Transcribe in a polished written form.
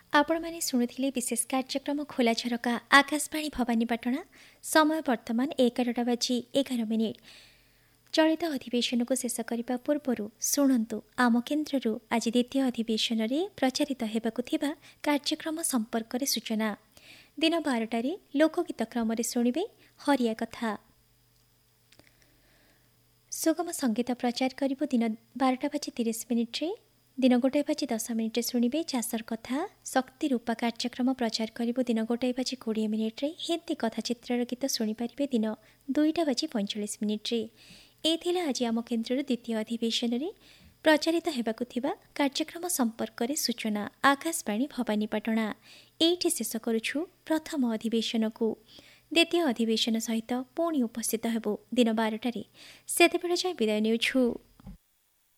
ଆପଣମାନେ ଶୁଣୁଥିଲେ ବିଶେଷ କାର୍ଯ୍ୟକ୍ରମ ଖୋଲା ଝରକା ଆକାଶବାଣୀ ଭବାନୀପାଟଣା। ସମୟ ବର୍ତ୍ତମାନ 11:11। ଚଳିତ ଅଧିବେଶନକୁ ଶେଷ କରିବା ପୂର୍ବରୁ ଶୁଣନ୍ତୁ ଆମ କେନ୍ଦ୍ରରୁ ଆଜି ଦ୍ୱିତୀୟ ଅଧିବେଶନରେ ପ୍ରଚାରିତ ହେବାକୁ ଥିବା କାର୍ଯ୍ୟକ୍ରମ ସମ୍ପର୍କରେ ସୂଚନା। ଦିନ 12ଟାରେ ଲୋକଗୀତ କ୍ରମରେ ଶୁଣିବେ ହରିଆ କଥା। ସୁଗମ ସଙ୍ଗୀତ ପ୍ରଚାର କରିବ ଦିନ 12:30। ଦିନ 1:10 ଶୁଣିବେ ଚାଷର କଥା। ଶକ୍ତି ରୂପା କାର୍ଯ୍ୟକ୍ରମ ପ୍ରଚାର କରିବ ଦିନ 1:20। ହିନ୍ଦୀ କଥା ଚିତ୍ରର ଗୀତ ଶୁଣିପାରିବେ ଦିନ 2:45। ଏ ଥିଲା ଆଜି ଆମ କେନ୍ଦ୍ରର ଦ୍ୱିତୀୟ ଅଧିବେଶନରେ ପ୍ରଚାରିତ ହେବାକୁ ଥିବା କାର୍ଯ୍ୟକ୍ରମ ସମ୍ପର୍କରେ ସୂଚନା। ଆକାଶବାଣୀ ଭବାନୀପାଟଣା। ଏଇଠି ଶେଷ କରୁଛୁ ପ୍ରଥମ ଅଧିବେଶନକୁ। ଦ୍ୱିତୀୟ ଅଧିବେଶନ ସହିତ ପୁଣି ଉପସ୍ଥିତ ହେବୁ ଦିନ 12ଟାରେ। ସେତେବେଳେ ଯାଏଁ ବିଦାୟ ନେଉଛୁ।